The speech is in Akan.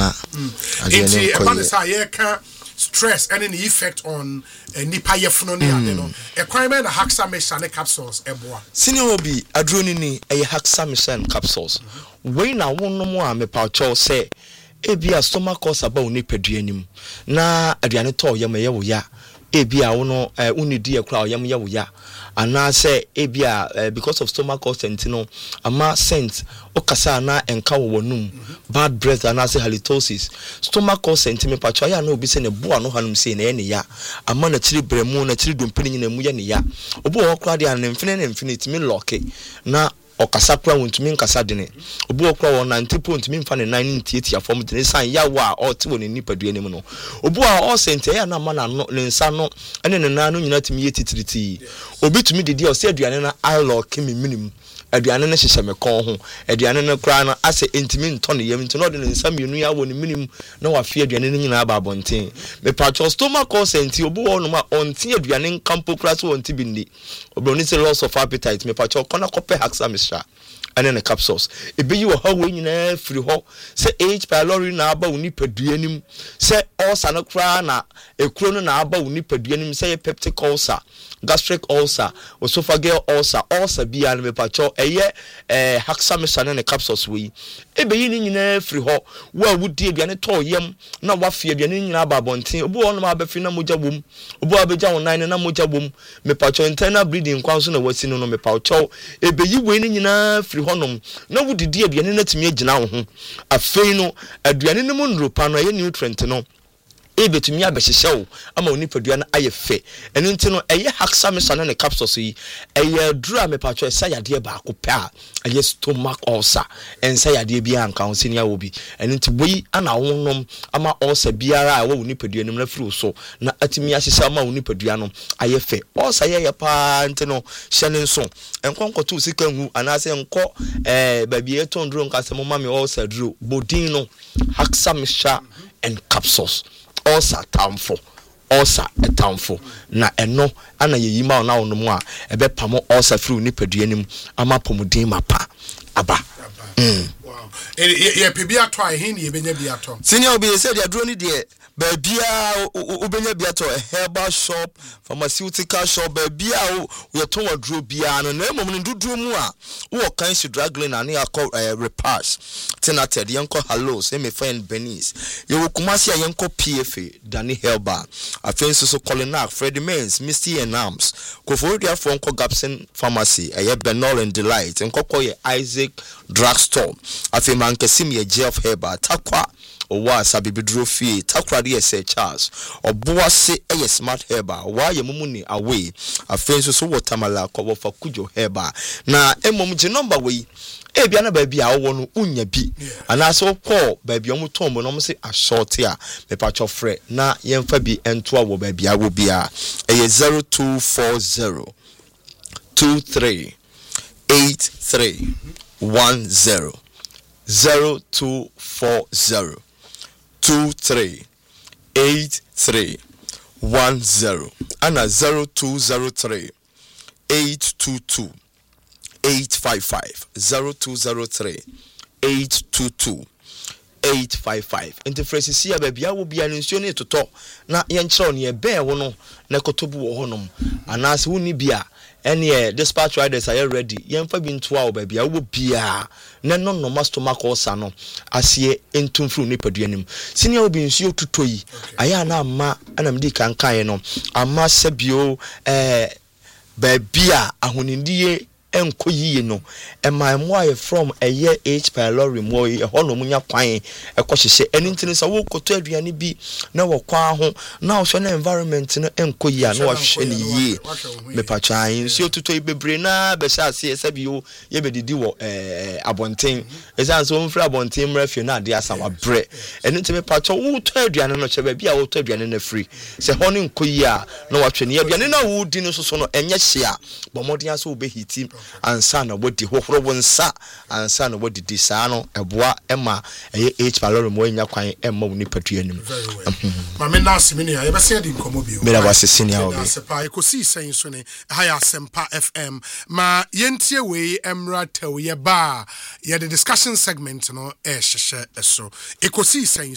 ma enti e ba ne sa ye ka stress and the effect on nipa yefuno ne ade no e kwan me na hexamethane capsules eboa senior obi aduro ni e hexamethane capsules we na wonom a me pa cho say ebia stomach ulcer ba oni paduanim na aduane to yam ye wo ya ebia wono unidi ekra yam ye wo ya ana say ebia because of stomach ulcer no ama scent okasa na enka wo wonum bad breath ana say halitosis stomach ulcer me pa cho ya na obi say ne bo ano hanum say na ye ne ya ama na chiri bremu na chiri dompini nyina mu ye ne ya obo wo kra de an infinite me lock na okasa kra wontumi nkasa dene obu okra won na ntipo ntumi mfa ne 998 afom dene san yawa o te woni nipadua nim no obu a o sente ya na ma na no ne nsa no ene ne na no nyina tumi yetitiriti obi tumi didi o se aduane na alock me minim aduane na hyehye me kon ho aduane na kra na ase ntimi nto ne yam nto no de ne nsa mienu ya woni minim na wa fie aduane ne nyina aba abonten me patcho stomach ulcer nti obu won ma onti aduane nkampo kra so onti bindi obroni say loss of appetite me patcho kona kope hexamethane and then capsules ebeyi wo ha we nyina free ho say H pylori na aba woni padua nim say ulcer no kra na ekuro no na aba woni padua nim say peptic ulcer gastric ulcer esophageal ulcer bia na me patcho eye hexamethane and capsules we ebeyi ni nyina free ho wa wudi aduane to yam na wa fie aduane nyina aba bonten obu won ma abafi na moja bom obu abeja wonan na moja bom me patcho internal bleeding kwan so na wasi no me patcho ebeyi we ni nyina free honom na wudidi aduane na timi agina wo ho afei no aduane no mu nropa no ye nutrient no ebetumi abehyehyɛ ama onipadua na ayefe eno nti no eye hexamethane ne capsules yi eye dura me patcho esayade ba akopɛ a eye stomach ulcer ensayade bia anka ho senia wo bi eno nti boyi ana wonom ama ulcer biara a wo onipadua nim na firi so na atimi ahyehyɛ ama onipadua no ayefe ulcer ye pa nti no hyɛne nso enkonkoto sika hu anase enko babie tondro nka se mama me ulcer duro bodin no hexamethane and capsules ulcer tamfo na eno ana yeyima na wonom a ebe pamo ulcer free nipadua nim ama pomodin mapa aba wow ye pebia to a hin ye benya bia to senior obi say dia duro ni de babia ubenya bia to a herbal shop pharmaceutical shop babia we to waduro bia no na emom no duduro mu a wo kan si draglin na ne akọ repass tenated yenko hello say me friend Benis ye wo kumasi a yenko PFA Dani Helba afenso so Colinac Freddy Mens Misty and Arms kofodia for enko Gapson Pharmacy eye Benol and Delight enko koye Isaac Drugstore afeman kesim ye Jeff Herba takwa owa sabibidro fie takwa de ese Charles oboase eye Smart Herba wa ye mumuni away afenso so watermala ko fa kujo Herba na emom je number we ebia na ba bia wo no unya bi anaase wo call ba bia mo tombo no mo se ashort a me patcho frɛ na yemfa bi ento wo ba bia wo bia eye 0240 23 83 10 0240 23 83 10 ana 0203 822 855 0203 822 855 interface ya babia wo bia nsuo ne toto na yenkyerɛ ne ebe wo no na kotobu wo honom anase woni bia ene dispatch riders are ready yemfa bi ntoa wo babia wo bia na no stomach ulcer no asie entumfru ne paduanim senior wo bi nsuo tutoyi aya na ama anamdi kankan no ama sabio babia ahonindie enko yiye no ema moye from eye H pylori mo e ho no munya kwan ekohyehye enintini sa wo koto aduane bi na wo kwan ho na wo na environment no enko yi a na wo hwe ne yi me pachan si otuto ibebre na be sha se sabio ye bedidi wo abonten esan so mfra abonten mrafie na ade asa wa bre enintimi pacho wo to aduane no chebe bia wo to aduane na free se ho ne enko yi a na wo hwe ne aduane na wo di no so no enye hye a bomodin aso wo be hiti ansa na wodi hohoro wonsa ansa na wodi disa no eboa ema eye H pylori mo nya kwan emma woni patuanim ma me na asemini ya yebese di nkomo bio me na wasesini ya obi asepa ekosi sen so ne ha ya Sempa FM ma yentie we emra tew ye ba ye the discussion segment no hyehye eso ekosi sen